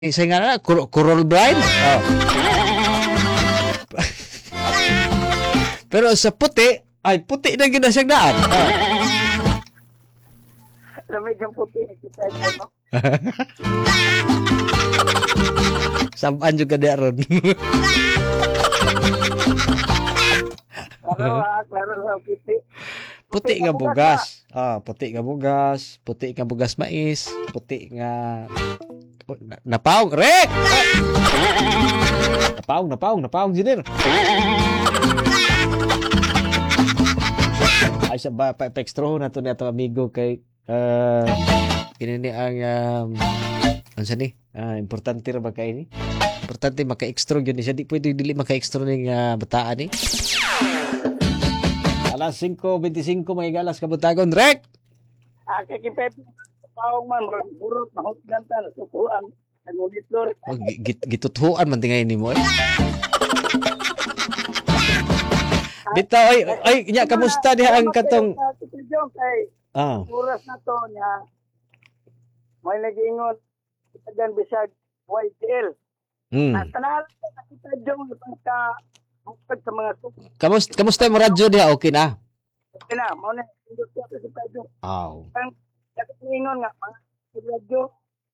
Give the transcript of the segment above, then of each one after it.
Isa nga na, coral blind. Oh. Pero sa puti, ay puti na gina siyang daan. Oh. Lamig yung puti na kita no? Sampaan juga dia ron. Klaro sa puti. Puti nga bugas. Puti nga bugas, puti nga bugas mais, puti nga napaong, rek! Napaong, Jinir. Ay, sa ba, pa-extra na to na itong amigo kay, ini ang, ano siya ni? Importante rin ba kayo ni? Importante, maka-extra yun siya. Di pwede dili maka-extra ng bataan ni. Alas 5:25, mga galas kabutagon, rek! Kakipet, taong man, burot, mahutgantan, sukuan, nag-monitor. Gituthuan man tingay ni mo, eh. Dito, ay, nya, kamusta diha ang katong... Oras na to niya, may nag-iingon, itagan bisag YTL. Tanahalan ko na kita dyan, pagka sa mga suko. Kamusta yung radyo diha? Okay na? Okay na, mauna, indot ko sa kita dyan. Aw. Ang nag-iingon nga, mga radyo.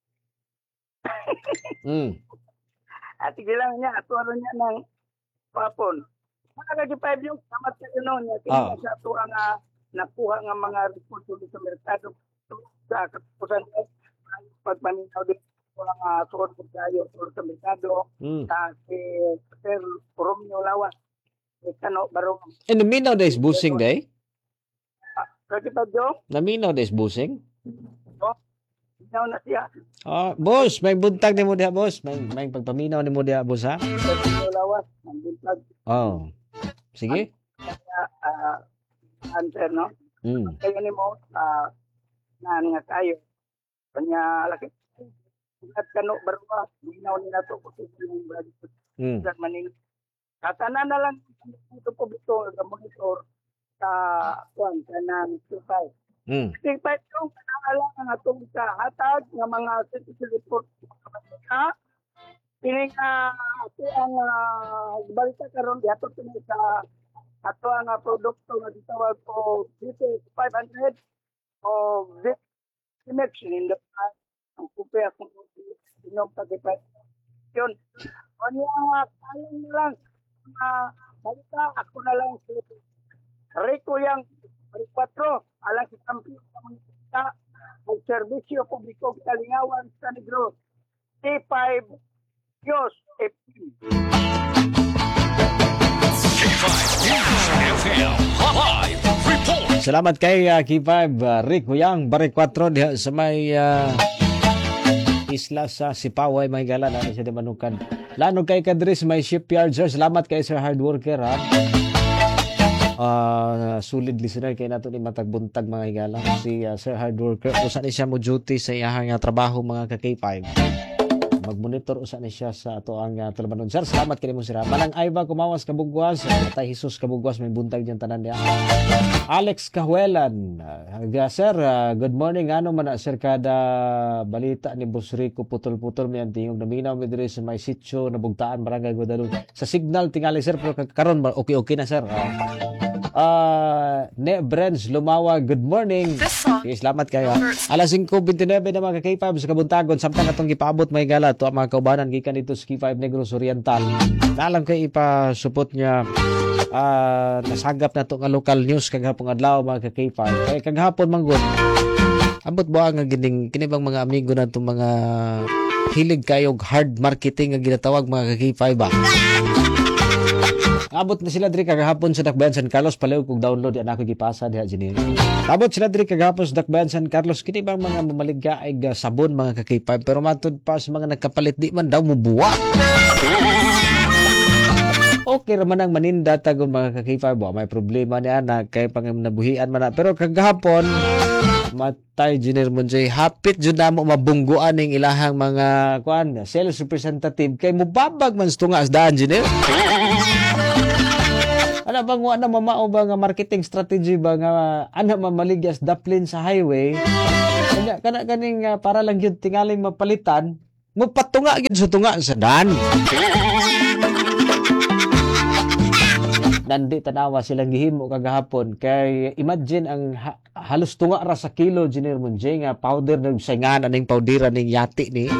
At lang niya, atuaro niya ng papon. Mga kag-5 yung samat sa yun niya, tingnan sa ito ang nakuha ng mga report sa merkado sa katapusan pagpaminaw din ko ang suot po tayo sa merkado sa Sir Romeo Lawas Kano Barong. And naminaw na is busing day? Kakita Jo? Naminaw na is busing? Minaw na siya. Boss, may buntag ni mo diha, boss. May pagpaminaw ni mo diha, boss, ha? Romeo Lawas, ang buntag. Sige. Answer, no? Kaya ni mo, na nga tayo. Kanya, laki. At Kano Barwa, minaw nila ito ko sa yung brother. Manila. Katanan na lang ito po ito, sa monitor, sa kwan, sa nang Sipay. Sipay yung kanaalang ang atong sa hatag ng mga citizen report. Pining ito ang balita karon diato kini sa ato ang produkto nga gitawag ko dito 500 of this connection in the ang kupe akong inom pagkipay yun ano ang kalang lang balita ako na lang Rico yang 4 alang si kampi sa mga kita ng serbisyo publiko kalingawan sa Negros T5 Diyos FM. Salamat kay K5 Rick Huyang Barek 4 diha sa may isla sa Sipaway may gala na siya di manukan. Lano kay Kadris may shipyard sir. Salamat kay Sir Hard Worker ha. Solid listener kay nato ni matagbuntag mga igala si Sir Hard Worker usa ni siya mo duty sa iyang trabaho mga ka-K5. Mag-monitor usa ni siya sa ato ang Talbanon. Sir, salamat kini mo sir. Manang Aiva Kumawas Kabugwas, Tay Jesus Kabugwas may buntag diyan tanan niya. Alex Kahuelan, sir, good morning. Ano man sir kada balita ni Boss Rico putol-putol mi ang tingog naminaw mi diri sa may sitio na Bugtaan Barangay Guadalupe. Sa signal tingali sir pero karon okay na sir. Ne Brens Lumawa, good morning. Okay, salamat kayo. Alas 5:29 na mga K5 sa Kabuntagon samtang atong gipaabot may gala to ang mga kaubanan gikan dito sa K5 Negros Oriental. Nalang kay ipasupot niya nasagap na to nga local news kagahapon adlaw mga K5. Kay kagahapon manggod abot ba nga gining kini bang mga amigo nato mga hilig kayog hard marketing nga ginatawag mga K5 ba. Abot na sila diri kagahapon sa Dakbayan San Carlos palaw kog download yan ako gipasa diha dinhi. Abot sila diri kagahapon sa Dakbayan San Carlos kini bang mga mamaligya ay sabon mga ka-K5 pero matud pa sa mga nagkapalit di man daw mubuwa. Okay raman ang maninda tagon mga ka-K5 may problema ni ana kay pangnabuhian man na pero kagahapon matay Junior Monjoy hapit jud namo mabungguan ning ilahang mga kuan sales representative kay mubabag man tunga as daan Junior. Ano bang wala mamao ba nga marketing strategy ba nga ana mamaligyas daplin sa highway kana kaning para lang gyud tingaling mapalitan Mupatunga gyud sa tunga sa dan. Nandi tanawa silang gihimo kagahapon kay imagine ang halos tunga ra sa kilo Engineer Monjay nga powder ng sayngan aning powdera ning yati ni.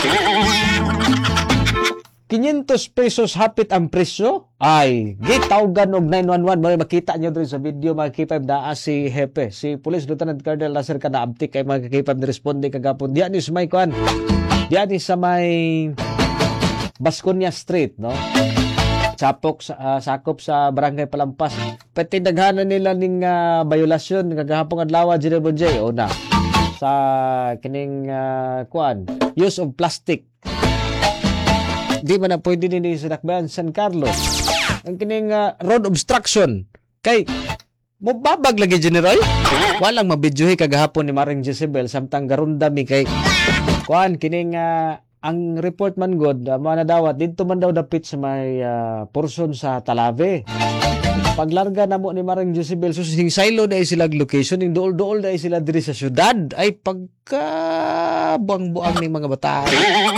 500 pesos hapit ang presyo. Ay, gitawgan og 911 mo makita niyo diri sa video mga K5 naa si Hepe, si Police Lieutenant Colonel Laser kana abtik kay mga K5 ni responde kagahapon. Diyan ni sa may kuan. Diyan ni sa may Basconia Street, no? Sakop sa Barangay Palampas. Petindaghanan nila ning violasyon kagahapon adlaw Engineer Monjay na sa kining kuan use of plastic. Di man na pwede din sa Dakbayan San Carlos. Ang kining road obstruction kay mobabag lagi general. Walang mabidyohi kagahapon ni Maring Jezebel samtang garunda mi kay kuan kining ang report man god mga nadawat dito man daw dapit sa may portion sa Talave. Paglarga na mo ni Maring Jezebel susing silo na sila location ning dool-dool na sila diri sa syudad ay pagka buang-buang ning mga bata.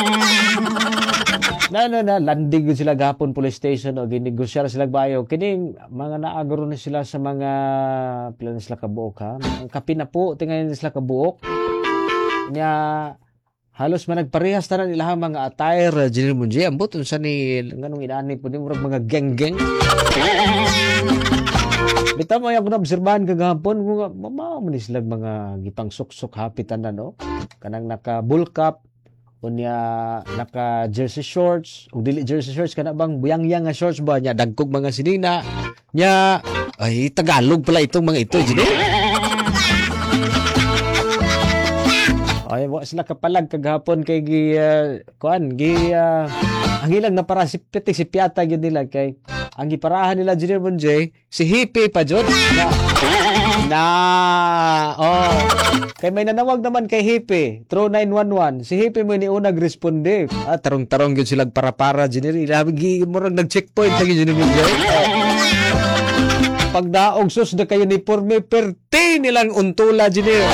Na landing sila gapon police station o ginegosyar sila bayo kining mga naagro na sila sa mga plan sila kabuok ha. Ang kapin na po tingnan sila kabuok. Nya halos man nagparehas tanan ilahang mga attire Engineer Monjay ambot unsa ni nganong inaani pud murag mga geng-geng. Bitaw mo yung obserbahan kagahapon kung mama man sila mga gipang suksok hapitan na no. Kanang naka bull cap unya naka jersey shorts ug dili jersey shorts kana bang buyang-yang nga shorts ba nya dagkog mga sinina nya ay Tagalog pala itong mga ito Engineer. Ay wa sila kapalag kagahapon kay ang ilang na para si piata gyud nila kay ang giparahan nila Engineer Monjay si Hippie pa jud kay may nanawag naman kay Hippie through 911 si Hippie mo ni unag responde tarong-tarong gyud sila para Engineer ilagi murag nag-checkpoint lagi Engineer Monjay. Pagdaog sus na kayo uniforme perti nilang untula Engineer.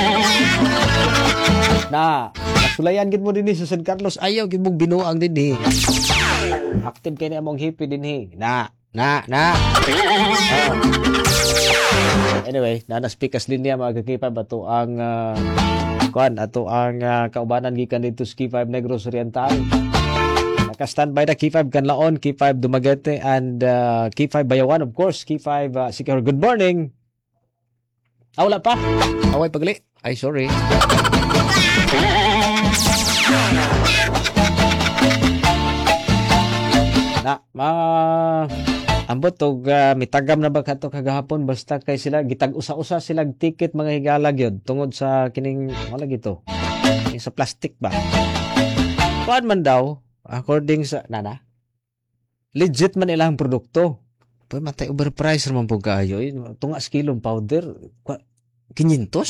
Na sulayan gid mo dinhi sa San Carlos ayaw gid mong binuang dinhi. Active kay ni among Hippie dinhi. Anyway, na speakers linya mga kakipay bato ang ato ang kaubanan gikan dito sa K5 Negros Oriental. Naka-standby na K5 Canlaon, K5 Dumaguete and K5 Bayawan of course, K5 Sikihor. Good morning. Wala pa. Away pagli. Ay sorry. Ambot og mitagam na ba kato kagahapon basta kay sila gitag-usa-usa sila ticket mga higala gyud tungod sa kining wala gito. Sa plastic ba. Kuan man daw according sa nana. Legit man ilang produkto. Pwede matay overpriced naman po kayo. Tunga sa kilong powder 500.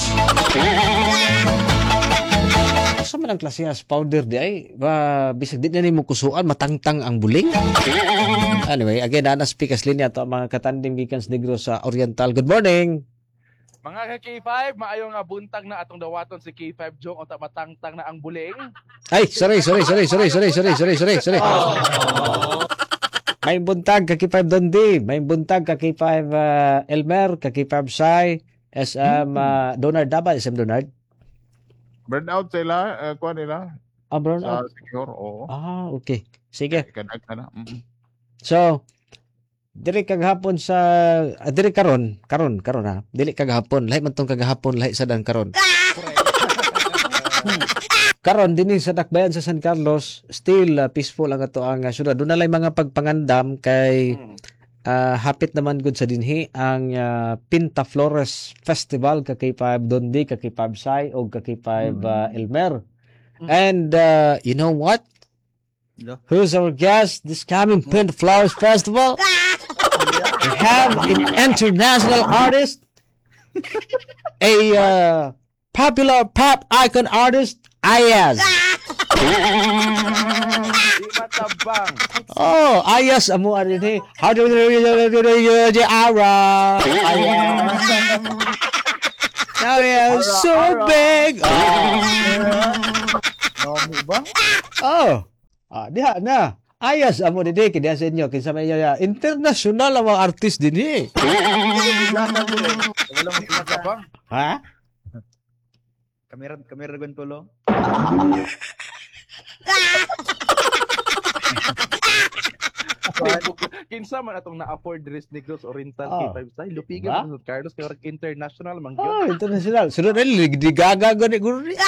Sa man ang klase as powder di ay bisag di na nimo kusuan matangtang ang buling. Anyway, again na speakers linya to mga katandim gikan sa Negros sa Oriental. Good morning. Mga K5, maayong nga buntag na atong dawaton si K5 Jong o matangtang na ang buling. Ay, sorry. May buntag ka K5 Dondi, may buntag ka K5 Elmer, ka K5 Sai, SM Donard Daba, SM Donard. Burnout sila, kuha nila. Burnout. Sa Sikihor, oo. Okay. Sige. Kadag ka na. So, dili kagahapon sa dili karon ha. Dili kagahapon, lahi man tong kagahapon, lahi sa dan karon. Karon dinhi sa Dakbayan sa San Carlos, still peaceful ang ato ang syudad. Doon na lang mga pagpangandam kay hapit naman gud sa dinhi ang Pinta Flores Festival ka K5 Dondi, ka K5 Sai o ka K5 Elmer. And you know what? Who's our guest this coming Pinta Flores Festival? We have an international artist, a popular pop icon artist, Ayaz. Oh, Ayaz amo ari ni. How do you ara? Ayaz. Now we are so big. Lami ba? Oh. Diha na. Ayas amo didi kini sa inyo kinsa may international ang mga artist dinhi. Wala mo Isa ka ba? Ha? kamera gon tulo. Kinsa man atong na-afford Dres Negros Oriental Oh. K5 style. Lupigan Diba? sa Carlos kay international man gyud. Oh, international. Sunod na di gaga gani guro ni.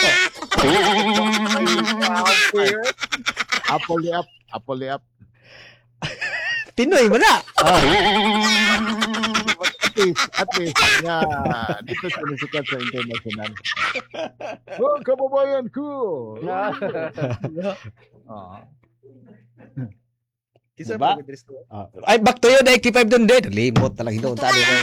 Apple up. Apple up. Pinoy man na. Oh. At least, nga, dito sikat sa international. Oh, kababayan ko! Ah. Kisa Diba? pa Dres to. Ay, back to you na K5 doon din. Limot na lang ito. Tadi ko.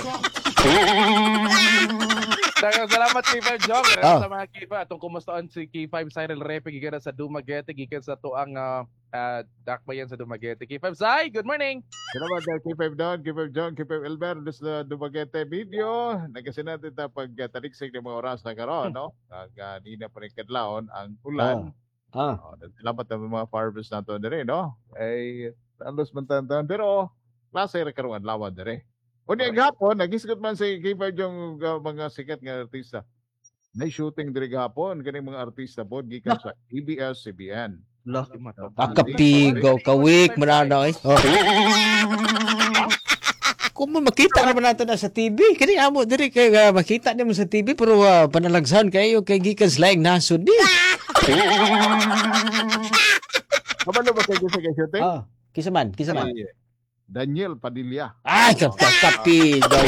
Daghang salamat K5 Jong. Oh. Sa mga K5 atong kumustaon si K5 Cyril Repe gikan sa Dumaguete gikan sa tuang dakbayan sa Dumaguete. K5 Sai, good morning. Salamat dahil K5 Don, K5 John, K5 Elber, this na Dumaguete video. Nagkasi natin ta pag taliksik ng mga oras na karon, no? Di na pa rin kadlaon ang ulan. Ah. Salamat sa mga farmers nato na rin, no? Ay, alos man tantan. Pero, klase rin karoon lawan na rin. O di ang hapon, nagisgot man si K5 yung mga sikat nga artista. Na-shooting diri gahapon kaning mga artista po gikan sa ABS-CBN. Lo. Akapigaw, kawik, mananaw eh. Oh. Kung mo makita naman nato na sa TV, kani amo diri kay makita nimo sa TV pero panalagsan kayo kay gikan sa laing nasod di. Kabalo ba kayo sa shooting? Ah, kisa man. Si Daniel Padilla. Ay, kapigaw.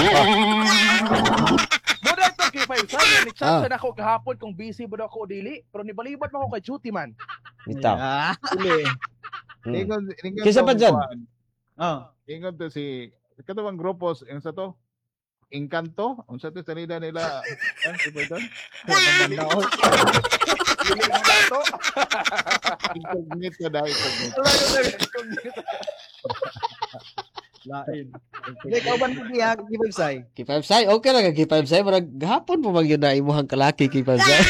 Muna ito K5 Sai, ni Ah. chance na ako kahapon kung busy ba daw ako o dili, pero nibalibat man ako kay duty man. Bitaw. Uli. Hmm. Ingon Kisa pa dyan? Oh. Ingon to si katawang grupos, yung sa to, Encanto, ang sa to salida nila, ano ba doon? Dili na dato. Incognito dahil incognito. Lain. Hindi kauban mo diha gibig say. K5 Sai, okay lang K5 Sai, marag gahapon po magyud na imuhang kalaki K5 Sai.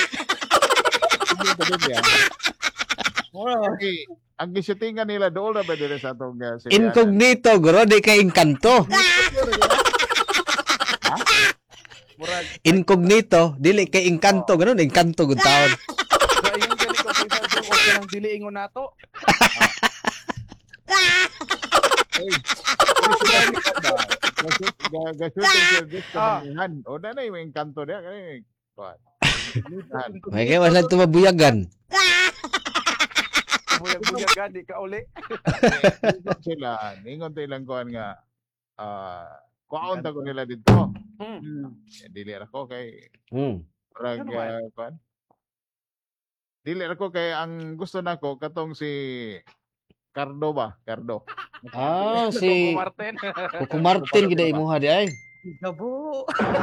Okay, ang gisutingan nila doon na ba din sa atong Incognito, guro di kay Encanto. Murag Incognito, dili kay Encanto, ganun Encanto gud taon. sa ingon gani ko K5 Jong okay lang dili ingon nato. Gasutin sila dito sa manihan. O na na yung Encanto niya. May kay wala tumabuyagan. Buyag-buyag gani ka uli. Sila, ningon to ilang kuhan nga, kuhaon ta ko nila dito. Dili ako kay, Hmm. parang, Ano ba? kuhan. Dili ako kay, ang gusto nako katong si Cardo ba? Cardo. Ah, Coco si Martin. Coco Martin gid imuha di ay. Gabo.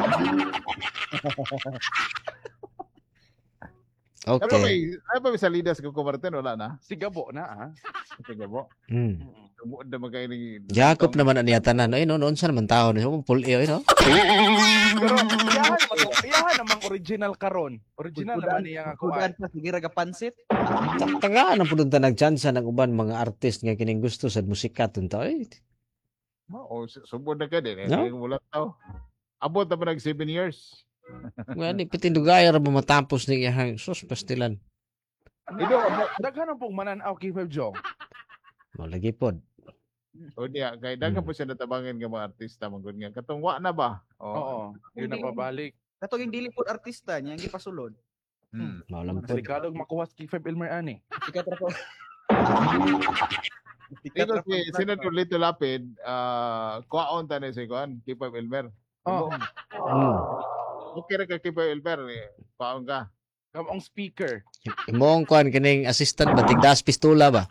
Pero Okay. may pa may salidas ko Martin, wala na. Si Gabo na ah. Sige po. Hmm. Tumuod na magkain ni... Jacob naman ani tanan. Ay no, noon sa naman tao ni pul iyo no. Pero iyahan namang original karon. Original naman niya nga kuha. Kudan pa sige ra ka pansit. Tagaan ang punta nagchansa ng uban mga artist nga kining gusto sa musika tunta ay. O, subod na ka din. No? Wala tao. Abot na pa nag 7 years. Nga ni pitindugay ra ba matapos ni iyang sus pastilan. Ido, Daghan ang pong mananaw K5 Jong. Mo lagi pod. o niya, kay dagan po siya natabangan ng mga artista. Magod nga. Katong wa na ba? Oo. Yun na pabalik. Katong yung dili pod artista niya ang gipasulod. Hmm. Maulam pod. Delikadong makuha si K5 Elmer ani. Sikat ra ko. Dito si Senator Lito Lapid, kuhaon ta na si Kuan, Kipa Elmer. Oo. Hmm. Okay ra ka Kipa Elmer, kuhaon ka. Kamong speaker. Imong kuan kining assistant ba tigdas pistola ba?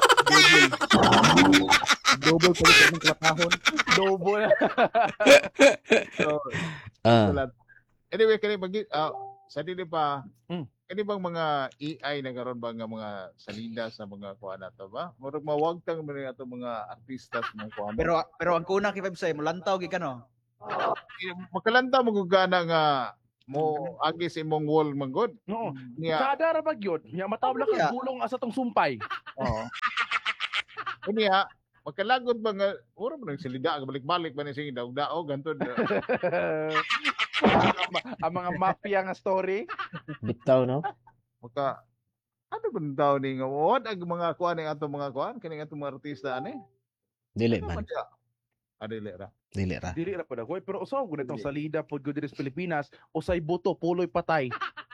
Double pa sa ng klapahon. Double. So, Ah. salat. Anyway, kani bagi sa dili pa Mm. kani bang mga AI na karon ba nga mga salida sa mga kuan nato ba? Murag mawagtang man ato mga artista sa mga kuan. Pero ang kuna kay website mo lantaw gi kano. Makalanta mo gugana nga mo agis imong wall manggod. No. Niya, Kada ra ba gyud? Nya matabla Yeah. ka gulong asa tong sumpay. Oo. niya, magkalagod ba nga, ura mo nang silida, balik-balik ba ni sige daog ganto. Ang mga mafia nga story. Bitaw, no? Maka, ano ba daw ni nga, what ang mga kuan ng atong mga kuan, kaning atong mga artista ani? Dili Ano man. man siya? Adili ra. Dili ra. Dili ra pa dagoy pero usaw gud itong salida pod gud diri sa Pilipinas, usay buto puloy patay.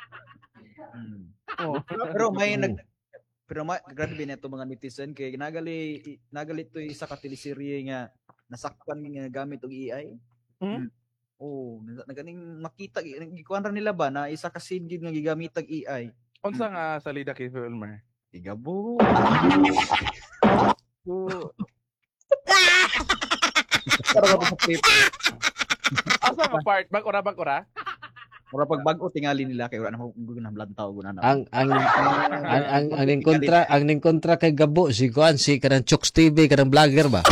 Oh. Pero may Mm. pero grabe nito mga netizen kay nagali to isa ka teleserye nga nasakpan nga gamit og AI. Hmm? Oh, naganing makita gikuan ra nila ba na isa ka scene gid nga gigamit og AI. Unsa nga salida kay Filmer? Igabo. Para ka sa trip. Asa nga part? Bag-ora? Mura pag bag-o tingali nila kay wala na guguna blantaw guna na. Ang ning kontra kay Gabo si kuan si kanang Chooks TV kanang vlogger ba?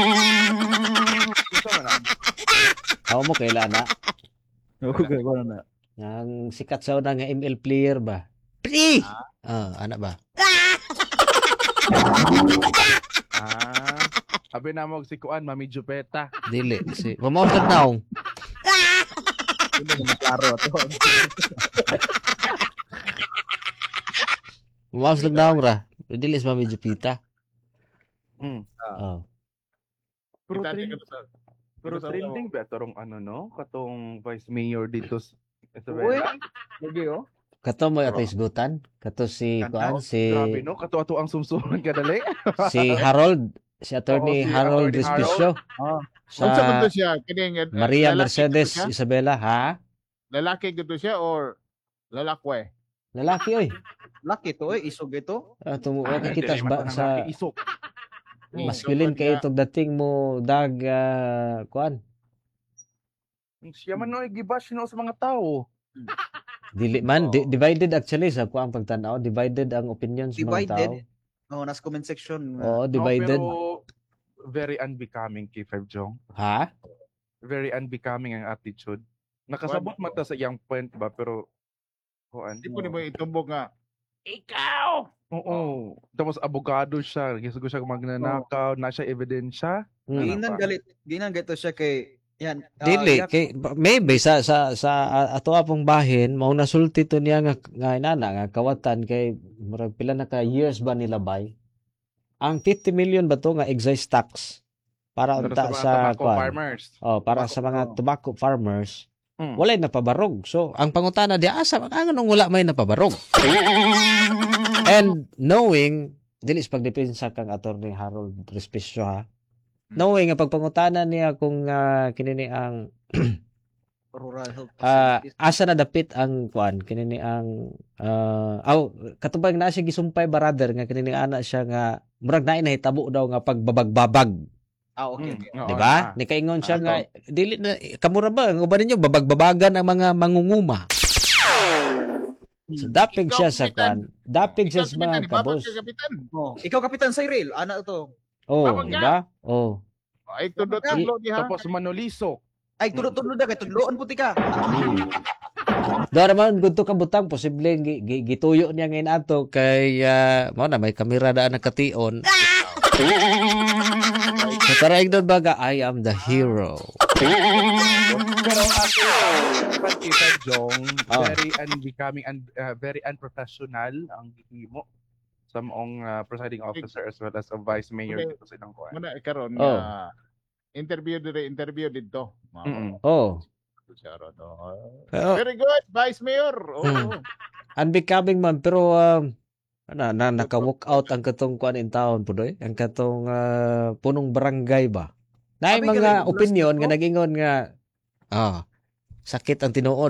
Unsa man? Aw mo kailan na? Okay, guna na. Ang sikat sa una nga ML player ba? Pre! Anak ba? Abi na mo si Kuan Mami Jupeta. Dili si Mamaw sa naong. Hindi mo klaro to. Mamaw sa naong ra. Dili sa Mami Jupita. Mm. Oh. Pero Kita trending, ka sa- pero sa- trending ba tarong ano no? Katong vice mayor dito sa Uy, Isabela. lagi oh. Kato mo ato isgutan. Kato si kuan si Grabe no, kato-ato ang sumsuman kadali. si Harold, si Attorney Oo, si Harold Attorney Respicio Ah. Unsa man to sa siya? Kining Maria lalaki Mercedes gito siya? Isabela, ha? Lalaki gito siya or lalakwe? Lalaki oy. Laki to isog ito. Tumuwa ka Ay, kita dili man sa tanang isok. masculine kay itong dating mo dag kuan. Siya man no gibash no sa mga tao. Dili man Oo. divided actually sa kuan pagtanaw, divided ang opinions ng mga tao. Divided. Oh, nas comment section. Oo, No, divided. pero very unbecoming kay Five Jong. Ha? Very unbecoming ang attitude. Nakasabot man ta sa iyang point ba pero kuan. Di po ni mo itumbok nga. Ikaw! Oo. Tapos abogado siya. Gusto siya magnanakaw. Na siya ebidensya. Ginan galit to siya kay yan. Dili kay maybe sa ato apong bahin mao nasulti to niya nga inana nga kawatan kay murag pila na ka years ba nila bay. Ang 50 million ba to nga excise tax para Pero unta mga sa tobacco kuan. farmers. Para sa mga tobacco farmers. Mm. Walay napabarog. So, ang pangutana di asa ang anong wala may napabarog. And knowing dili sa pagdepensa kang Attorney Harold Respicio ha. Knowing nga pagpangutana niya kung kinini ang rural health facilities. asa na dapit ang kuan kinini ang katubag na siya gisumpay brother nga kinini ana siya nga murag naay nahitabo daw nga pagbabagbabag. Okay. Oo, Di ba? Ni kaingon siya nga dili na kamura ba ang uban ninyo babagbabagan ang mga mangunguma. So dapig siya sa kan, dapig siya sa mga kabos. Kapitan. Oh, ikaw kapitan Cyril, ana to. Oh, Babag di ba? Oh. Ay tudlo diha. Tapos manuliso. Ay tudlo da kay tudloon puti ka. Dara man gudto ka butang posible gituyo niya ngayon ato kay mao na may kamera daan nakation. So taraig doon baga I am the hero. Pero actually, Five Jong, Oh. very unbecoming and very unprofessional ang gihimo sa maong presiding officer as well as a vice mayor Okay. dito sa ilang kuan. Muna karon Oh. nga interview dito. Mm-mm. Oh. Pero Very good, Vice Mayor. Oh. Mm. unbecoming man pero naka-walk out ang katong kuan in town pudoy, ang katong punong barangay ba. Naay Sabi ka mga rin, opinion plastic nga po? nagingon nga sakit ang tinuod.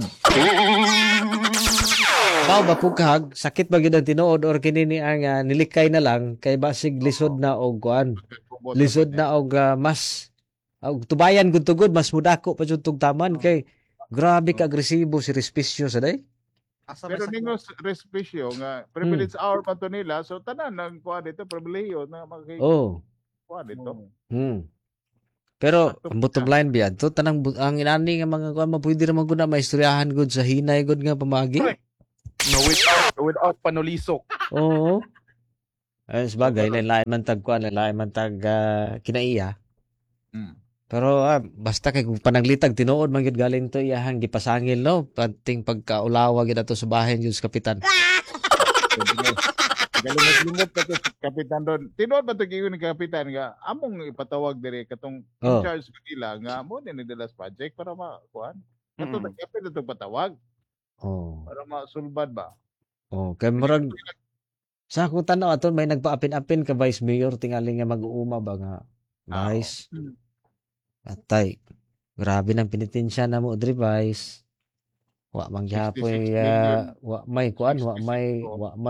Bao ba pugkag sakit ba gyud ang tinuod or kinini ang nilikay na lang kay basig lisod na og kuan. Lisod na og mas og tubayan gud tugod mas mudako pa jud tugtaman kay grabe ka agresibo si Respicio sa day. Asa may Pero sakit? ningo respisyo nga privilege hour pa to nila so tanan nang kuha dito pribileyo na Oh. kuha dito. Oh. Hmm. Pero ang bottom line biyan to tanang ang inani nga mga kuan pwede ra man gud na maistoryahan gud sa hinay gud nga pamagi. Correct. No, without panulisok. Oo. Ay sabagay lain man tag kuan, lain man tag kinaiya. Mm. Pero basta kay kung panaglitag tinuod man gyud galing to iyahang gipasangil no, pating pagkaulawa gyud ato sa bahin gyud sa kapitan. Galungos-lungos ka to, kapitan doon. Tinood ba ito ni kapitan nga, among ipatawag dire katong in Oh. charge nila nga mo ni nilas project para makuan. Kato Mm. kapit ito patawag Oh. para masulbad ba. Oh, kay murag sa akong tanaw aton may nagpaapin-apin ka vice mayor tingali nga mag-uuma ba nga vice. Atay. Grabe nang pinitensya na mo diri vice. Wa man 66 gyapoy million. wa may kuan, 66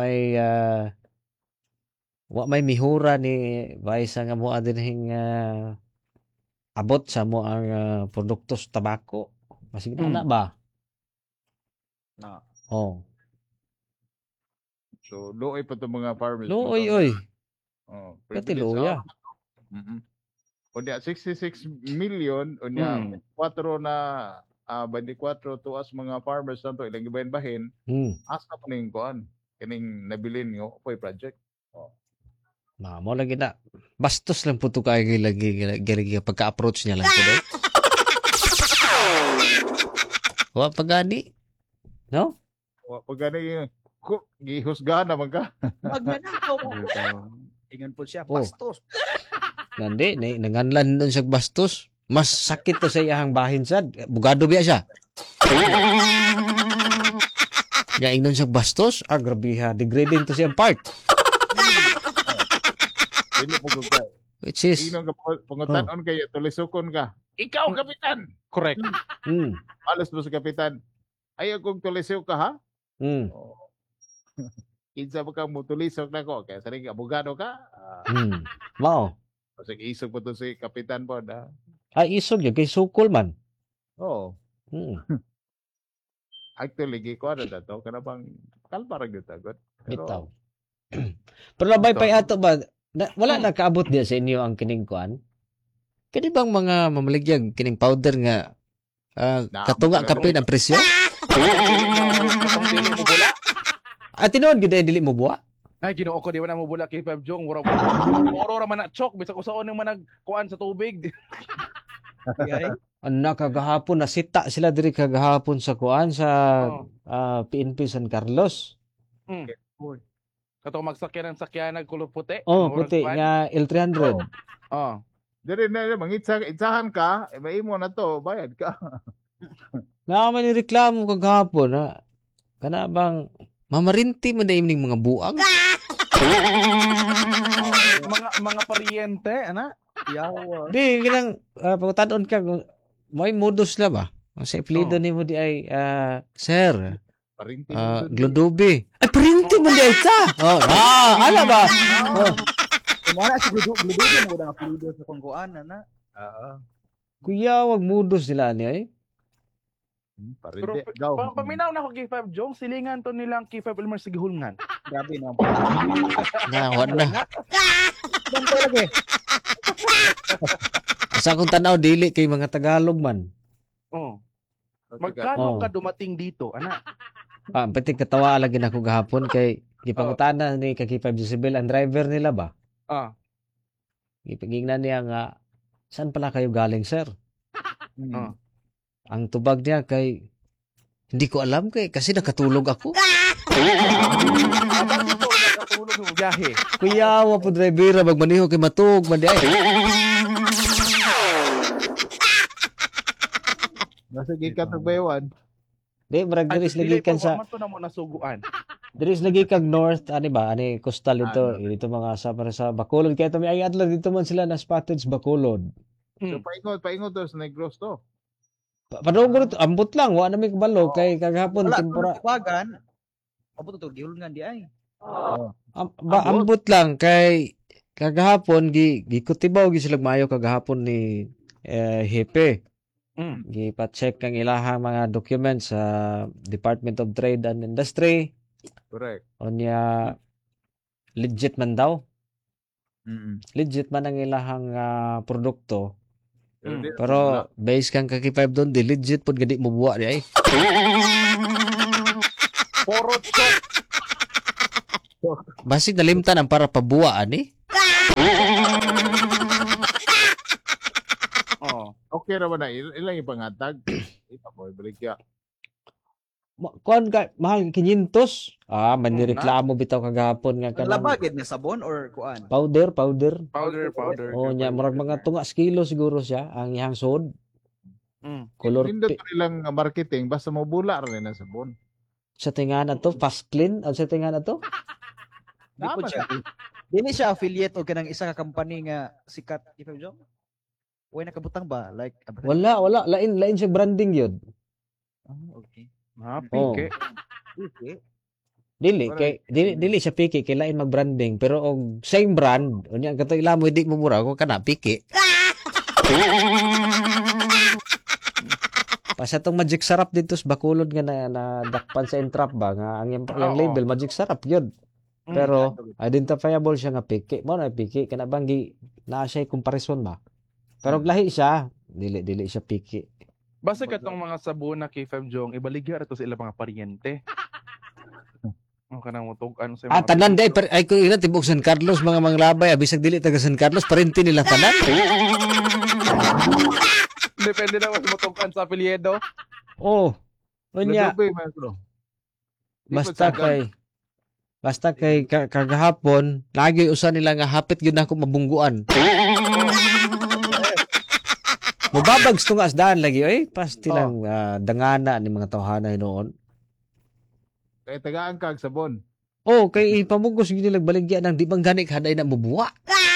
wa may mihura ni vice nga mo adinhing abot sa mo ang produkto sa tabako. Masig na ba? Na. Oh. So looy pa to mga farmers. Looy oy. Oh, Pati privilege luya. Mhm. Unya 66 million unya 4 na 24 tuas mga farmers nanto ilang gibahin-bahin asa pa ning kuan kining nabilin nga oy project. Mo lagi na. Bastos lang po to kay lagi pagka-approach niya lang po daw. Wa pagani. No? Pag gani gihusgahan naman ka. Magnanakaw. Ingon po siya, Oh. bastos. Nandi, nanganlan doon siya bastos. Mas sakit to sa iyang bahin sad. Bugado biya siya. Gaing doon siya bastos. Grabe ha. Degrading to siyang part. Dili po gugay. Which is, Inong pangutan-on kayo tulisukon ka. Ikaw kapitan. Correct. Alas mo sa kapitan. Ayaw kong tulisok ka ha? Oh. Kinsa ba kang mutulisok na ko? Kaya saring abogado ka? Mao. Kasi isog po to si kapitan po na. Ay, isog yun. Kay sukol man. Oo. Mm. Actually, giko na to. Kana bang kalparag dito tagot. Bitaw. Pero labay pa ato ba? Wala nakaabot diya sa inyo ang kining kuan? Kani bang mga mamaligyag kining powder nga katunga kape ng presyo? Dili mo bula. Tinuod gid dili mo buwa? Ay, ginoo ko di man mo bula kay Fab Jong. Muro ra man na chok bisag usaon nang manag kuan sa tubig. Anak kagahapon nasita sila diri kagahapon sa kuan sa PNP San Carlos. Kato magsakyan ng sakyan nagkulog puti. Oh, Murag puti kuan. nga L300. Oh. Dili na mangitsahan ka, maimo na to, bayad ka. Naman ni reklamo kagahapon na kana bang mamarinti man na imning mga buang. mga paryente, ana? Yawa. Di ginang pagtadon ka may modus la ba? Sa apelyido nimo di ay sir. Parinti Glodobi. Ay parinti man di ay ta. Ala ba? Kumana si Gudu mo na apelido sa kongkoan na. Kuya wag modus nila ni ay. Pero Parinti. Gaw. paminaw na ko kay Fab Jong, silingan to nilang kay Fab Elmer sa gihulngan. Grabe na. Nawan na. Ganto lagi. Sa akong tanaw dili kay mga Tagalog man. Oh. Magkano Oh. ka dumating dito, ana? Pati katawa lagi na ako gahapon kay gipangutana ni kay 5 Jezebel ang driver nila ba? Gipagingnan niya nga saan pala kayo galing sir? Ang tubag niya kay hindi ko alam kay kasi nakatulog ako. Bakit ito nakatulog yung biyahe? Kuya wa po driver magmaniho kay matug man di ay. Nasa gikat ng bayawan. Di marag diris lagi kan sa man to na mo nasuguan. diris lagi kag north ani ba ani coastal dito mga sa para sa Bacolod kay to may ay adlaw dito man sila na spotted sa Bacolod. So paingot to sa Negros to. Padugod to ambot lang wa na may kabalo kay kagahapon Wala tempura tuwagan. Abo to gihulngan di ay. ambot lang kay kagahapon gikutibaw gi sila maayo kagahapon ni Hepe. Gipa-check ang ilahang mga documents sa Department of Trade and Industry. Correct. Onya legit man daw. Mm. Legit man ang ilahang produkto. di- Pero base kang kaki 5 doon, di legit po gadi mo buwa di ay. Puro chok. Basig nalimtan ang para pabuwaan eh. Oh. Okay ra ba na ilang ipangatag? Ito mo balik ya. Kuan ka, mahal 500. Manireklamo bitaw kagahapon nga Ang kanang labagid nga sabon or kuan? powder. Powder. Oh, nya murag mga tungas kilo siguro siya ang iyang sod. Mm. Color Nindot nilang marketing basta mo bula ra na sabon. sa tingana to, fast clean. Ano sa tingana to? Di po Tama siya. Dili siya affiliate o kanang isa ka company nga sikat K5 Jong. Way nakabutang ba? Like Wala. Lain siya branding yun. Okay. Pike. Okay. Dili siya piki kay lain mag-branding pero og same brand unya kato ila mo di mo mura ko kana piki. Pasa tong Magic Sarap dito sa Bacolod nga na dakpan sa entrap ba nga ang yung Oo. label Magic Sarap yun. Pero identifiable siya nga piki. Mo na piki kana banggi na siya comparison ba. Pero lahi siya, dili siya piki. Basta katong mga sabon na K5 Jong, ibaligya ra to sa ilang mga paryente. Ang kanang mutugan sa mga Tanan day ay ko ina tibok San Carlos mga manglabay bisag dili taga San Carlos parente nila tanan. Depende na mas mutugan sa apelyido. Oh. Unya Ladobe, maestro. Di pa basta sagan. kay kagahapon lagi usa nila nga hapit gyud nako mabungguan. Mubabag tungas daan lagi oy pasti lang dangana ni mga tawhanay noon. Kay tagaan kag sabon. Oh, kay ipamugos gyud nila baligya nang di bang gani haday na mubuwa.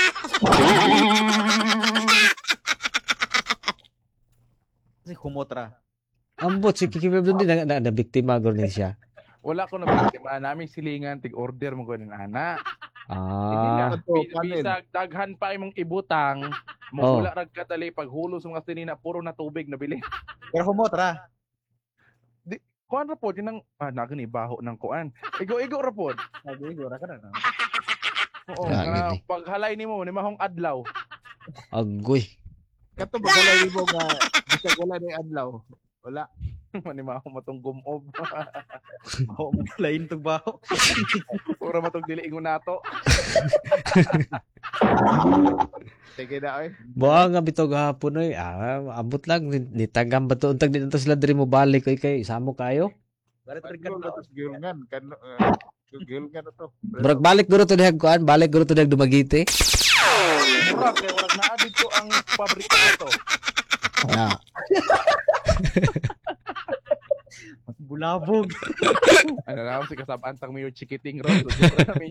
Kasi humotra. Ambot si Kiki Web din na biktima gud ni siya. Wala ko na biktima namin silingan tig-order mo kunin ana. Ah, Bisag daghan pa imong ibutang, mo wala rag kadali paghulos mga sinina puro na tubig na bili. Pero humotra. Kuan ra pod yun ang nagani baho ng kuan. Igo ra pod. Sabi ko ra ka na. Oo, Grabe, nga paghalay nimo ni mahong adlaw. agoy. Kato bagalay mo nga bisag wala ni adlaw. Wala. Ni mahong matong gumob. Oo, lain tong baho. Puro matong dili ingon nato. Sige na oy. Buha nga bitaw gahapon oy. Ambot lang nitagam ba to untag dito sila diri mo balik oy kay samo kayo. Barat Kan gilngan kan gilngan to. Murag balik guro to dihag kuan, balik guro to dihag Dumaguete. Murag kay wala na dito ang pabrika ato. Ah, bulabog. Ano na si kasabantang mayo chikiting ron. Sige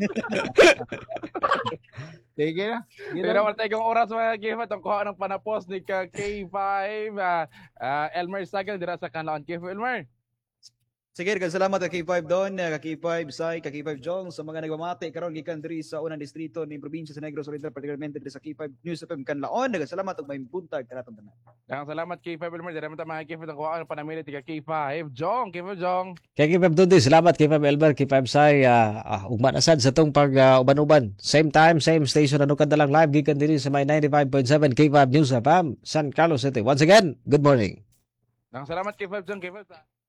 Sige na. Pero wala tayong oras mga gift at ang kuha ng panapos ni K5 Elmer Sagal dira sa Kanlaon. K5 Elmer. Sige, salamat ka K5 doon, ka K5 Sai, ka K5 Jong sa mga nagmamati karon gikan diri sa unang distrito ni probinsya sa Negros Oriental, particularmente diri sa K5 News FM Kanlaon. Salamat ug may buntag kanatong tanan. Daghang salamat K5 Elmer. Dira man ta mga gift ang kuha ng panamili ti K5 Jong. K5 Jong. kay Kipep Dundi, salamat Kipep Elber, Kipep Sai, ugma na sad sa tong pag uban-uban. Same time, same station, ano kada lang live gikan diri sa may 95.7 K5 News FM, San Carlos City. Once again, good morning. Daghang salamat K5 Jong. K5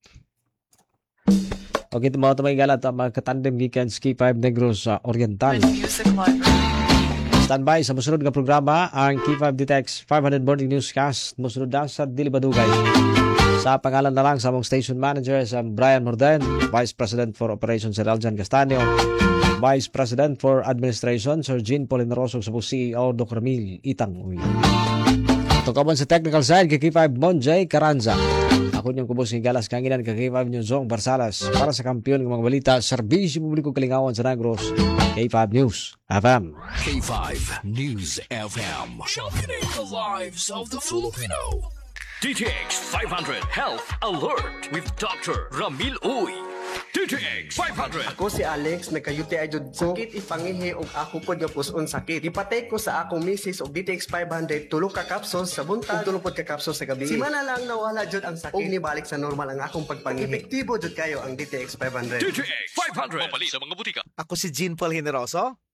Okay, mga tumay gala at mga katandem gikan sa K5 Negros Oriental. Standby sa musunod nga programa ang K5 Detects 500 Morning Newscast. Musunod na sa Dili Badugay. Sa pangalan na lang sa among station manager sa Brian Morden, Vice President for Operations Sir Aljan Castanio, Vice President for Administration Sir Jean Paul Inaroso, sa CEO Dr. Ramil Itang Uy. Tukaban sa technical side kay K5 Monjay Caranza. Ako niyong kubos ng galas kanginan kay K5 News Zong Barsalas para sa kampiyon ng mga balita, serbisyo publiko kalingawan sa Negros, K5 News FM. K5 News FM. Championing the lives of the Filipino. DTX 500 Health Alert with Dr. Ramil Uy. DTX 500. Ako si Alex, nagka-UTI jud ko. Sakit ipangihi og ako pod nga puson sakit. Ipatay ko sa akong misis og DTX 500 tulo ka capsules sa buntag ug tulo pod ka capsules sa gabi. Simana lang nawala jud ang sakit. Og nibalik sa normal ang akong pagpangihi. Epektibo jud kayo ang DTX 500. DTX 500. Mabali sa mga butika. Ako si Jean Paul Generoso.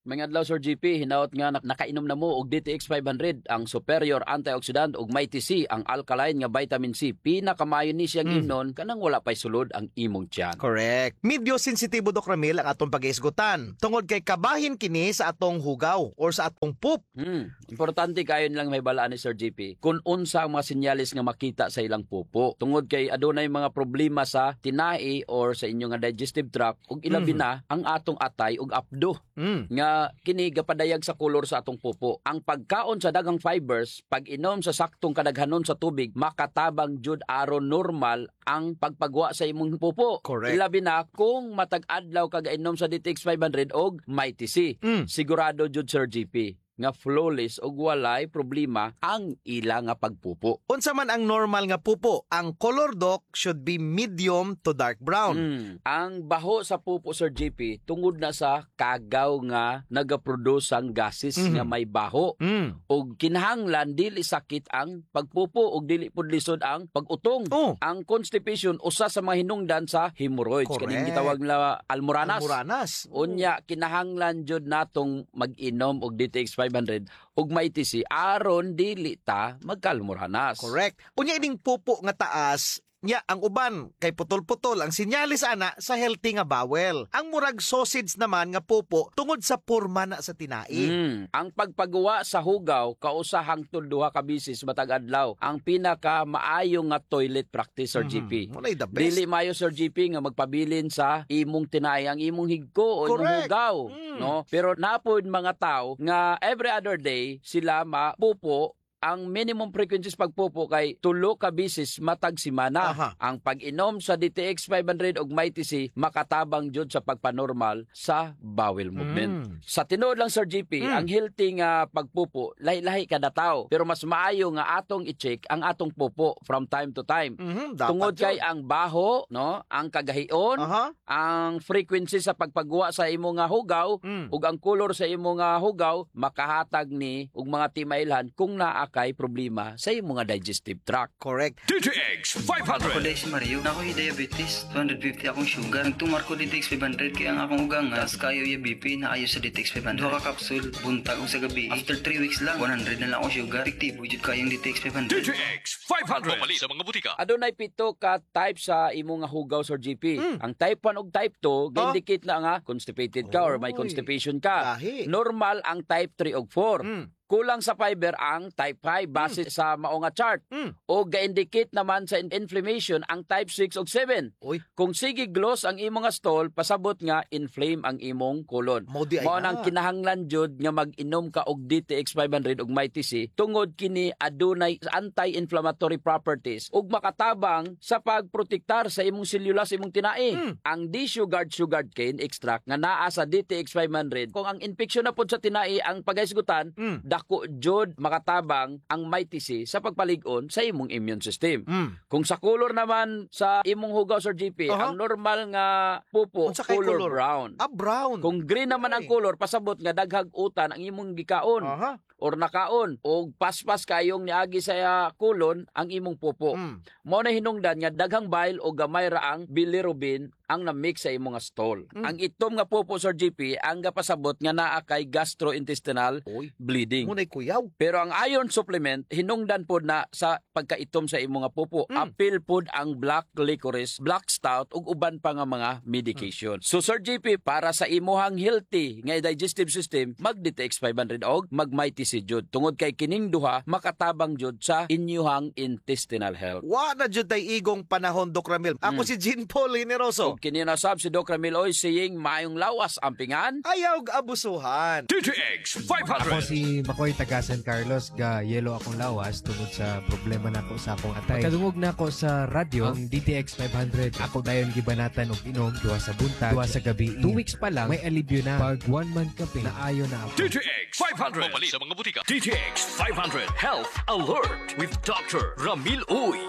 Mga adlaw Sir GP, hinaot nga nakainom na mo og DTX 500 ang superior antioxidant ug Mighty C ang alkaline nga vitamin C. Pinakamayo ni siyang imnon kanang wala pay sulod ang imong tiyan. Correct. Medyo sensitibo Dok Ramil ang atong pag-iisgutan tungod kay kabahin kini sa atong hugaw or sa atong poop. Importante kayo nilang may balaan ni Sir GP kung unsa ang mga sinyalis nga makita sa ilang pupo. Tungod kay adunay mga problema sa tinai or sa inyong nga digestive tract ug ilabi na ang atong atay ug apdo nga kini gapadayag sa kolor sa atong pupo. Ang pagkaon sa daghang fibers, pag-inom sa saktong kadaghanon sa tubig, makatabang jud aron normal ang pagpagwa sa imong pupo. Correct. Ilabi na kung matag adlaw kagainom sa DTX 500 og Mighty C. Sigurado jud Sir GP nga flawless og walay problema ang ila nga pagpupo. Unsa man ang normal nga pupo, ang color Dok should be medium to dark brown. Ang baho sa pupo Sir GP tungod na sa kagaw nga nagaproduce ang gases nga may baho. Og kinahanglan dili sakit ang pagpupo og dili pud lisod ang pag-utong. Ang constipation usa sa mga hinungdan sa hemorrhoids kaning gitawag na almoranas. Unya kinahanglan jud natong mag-inom og DTX 500 ug Mighty C aron dili ta magkalmoranas. Correct. Unya ining pupo nga taas, nya ang uban kay putol-putol ang sinyalis ana sa healthy nga bowel. Ang murag sausage naman nga pupo tungod sa porma na sa tinai. Ang pagpagawa sa hugaw kausahang tud duha ka bisis matag adlaw ang pinaka maayo nga toilet practice Sir GP. Mulay the best. Dili maayo Sir GP nga magpabilin sa imong tinai ang imong higko o imong hugaw, no? Pero napod mga tao nga every other day sila mapupo. Ang minimum frequencies pagpupo kay 3 ka bisis matag semana. Ang pag-inom sa DTX 500 ug Mighty C makatabang jud sa pagpanormal sa bowel movement. Sa tinuod lang Sir GP, ang healthy nga pagpupo lahi-lahi kada tawo, pero mas maayo nga atong i-check ang atong pupo from time to time. Tungod kay ang baho, no, ang kagahion, ang frequency sa pagpagawa sa imo nga hugaw ug ang color sa imo nga hugaw makahatag ni og mga timailhan kung naa kay problema sa imong nga digestive tract. Correct. DTX Ako 500. si Mario. Ako yung diabetes. 250 akong sugar. Nagtumar ko DTX 500 kaya ang akong ugang nga. Tapos kayo yung BP na ayo sa DTX 500. Duha ka kapsul. Buntag sa gabi. After 3 weeks lang, 100 na lang akong sugar. Efektibo jud kayong DTX 500. DTX 500. Mamali sa mga butika. Adunay 7 ka type sa imong nga hugaw Sir GP. Ang type 1 ug type 2 ga-indicate na nga constipated ka or may constipation ka. Normal ang type 3 ug 4. Kulang sa fiber ang type 5 base sa mao nga chart. O ga-indicate naman sa inflammation ang type 6 ug 7. Kung sige gloss ang imong nga stool, pasabot nga inflame ang imong colon. Mao nang kinahanglan jud nga mag-inom ka og DTX 500 ug Mighty C tungod kini adunay anti-inflammatory properties ug makatabang sa pagprotektar sa imong selula sa imong tinai. Ang desugared sugared cane extract nga naa sa DTX 500 kung ang infection na pod sa tinai ang pagahisgutan, dako jud makatabang ang Mighty C sa pagpalig-on sa imong immune system. Kung sa color naman sa imong hugaw Sir GP, ang normal nga pupo color brown. Brown. Kung green naman ang color, pasabot nga daghag utan ang imong gikaon or nakaon o paspas kayong niagi sa kulon ang imong pupo. Mao na hinungdan nga daghang bile o gamay ra ang bilirubin ang na-mix sa imong stool. Ang itom nga pupo Sir GP ang gapasabot nga naa kay gastrointestinal bleeding. Munay kuyaw. Pero ang iron supplement hinungdan pod na sa pagkaitom sa imong nga pupo. Apil pod ang black licorice, black stout ug uban pa nga mga medication. So Sir GP, para sa imuhang healthy nga digestive system, mag DTX 500 og mag Mighty C jud. Tungod kay kining duha makatabang jud sa inyuhang intestinal health. Wa na jud tay igong panahon Dok Ramil. Ako si Jean Paul Generoso. Kininasab si Doc Ramil Oy saying mayong lawas ang pingan. Ayaw abusuhan. DTX 500. Ako si Makoy taga San Carlos, ga yelo akong lawas tungod sa problema nako sa akong atay. Kadungog na ako sa radyo ang DTX 500. Ako dayon gibanatan og inom duha sa buntag, duha sa gabi. 2 weeks pa lang may alibyo na. Pag 1 month ka naayo na ako. DTX 500. Mamali sa mga butika. DTX 500 Health Alert with Dr. Ramil Uy.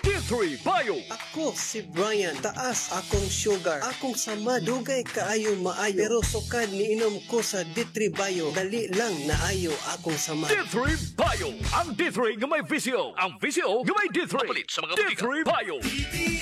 D3 Bio. Ako si Brian, taas akong sugar, akong sama, dugay kaayo maayo, pero sukad ni inom ko sa D3 Bio, dali lang naayo akong sama. D3 Bio. Ang D3 nga may visyo. Ang visyo nga may D3. Mapalit sa mga butika. D3 Bio.